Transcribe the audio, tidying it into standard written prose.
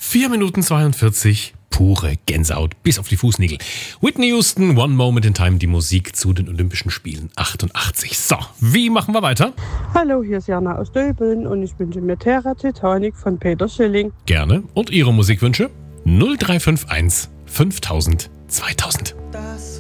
4 Minuten 42, pure Gänsehaut bis auf die Fußnägel. Whitney Houston, One Moment in Time, die Musik zu den Olympischen Spielen 88. So, wie machen wir weiter? Hallo, hier ist Jana aus Döbeln und ich wünsche mir Terra Titanic von Peter Schilling. Gerne. Und Ihre Musikwünsche? 0351 5000 2000.